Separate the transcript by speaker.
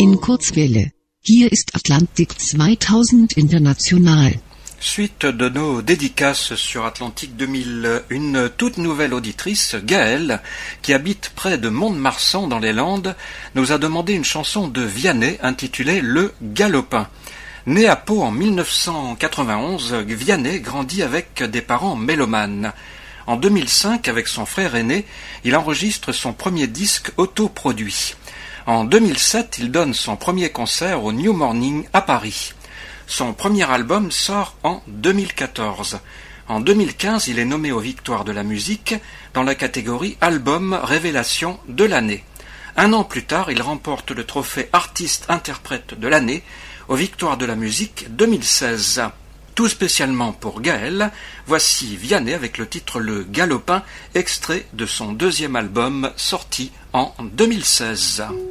Speaker 1: In Kurzwelle. Hier ist Atlantik 2000 International.
Speaker 2: Suite de nos dédicaces sur Atlantique 2000, une toute nouvelle auditrice, Gaëlle, qui habite près de Mont-de-Marsan dans les Landes, nous a demandé une chanson de Vianney intitulée Le Galopin. Né à Pau en 1991, Vianney grandit avec des parents mélomanes. En 2005, avec son frère aîné, il enregistre son premier disque autoproduit. En 2007, il donne son premier concert au New Morning à Paris. Son premier album sort en 2014. En 2015, il est nommé aux Victoires de la musique dans la catégorie Album Révélation de l'année. Un an plus tard, il remporte le trophée Artiste-Interprète de l'année aux Victoires de la musique 2016. Tout spécialement pour Gaëlle, voici Vianney avec le titre Le Galopin, extrait de son deuxième album sorti en 2016.